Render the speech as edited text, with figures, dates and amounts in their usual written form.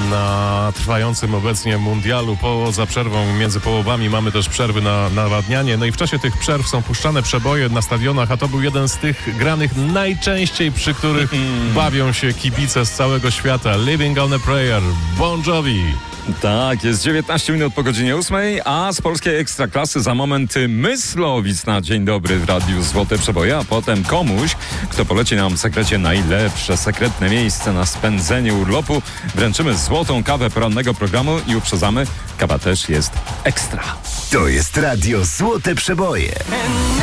na trwającym obecnie mundialu. Poza przerwą między połowami mamy też przerwy na nawadnianie. No i w czasie tych przerw są puszczane przeboje na stadionach, a to był jeden z tych granych najczęściej, przy których bawią się kibice z całego świata. Living on a Prayer, Bon Jovi. Tak, jest 19 minut po godzinie 8, a z polskiej Ekstraklasy za moment Myslowic na Dzień Dobry w Radiu Złote Przeboje, a potem komuś, kto poleci nam w sekrecie najlepsze sekretne miejsce na spędzenie urlopu, wręczymy złotą kawę porannego programu i uprzedzamy, kawa też jest ekstra. To jest Radio Złote Przeboje.